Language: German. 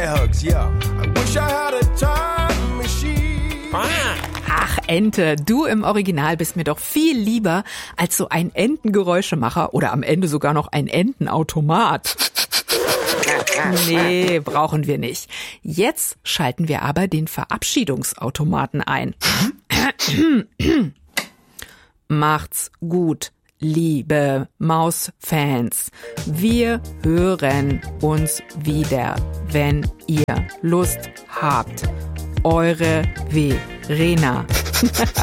hugs, yeah. I wish I had a time machine. Ach, Ente, du im Original bist mir doch viel lieber als so ein Entengeräuschemacher oder am Ende sogar noch ein Entenautomat. Nee, brauchen wir nicht. Jetzt schalten wir aber den Verabschiedungsautomaten ein. Macht's gut, liebe Mausfans. Wir hören uns wieder, wenn ihr Lust habt. Eure Verena.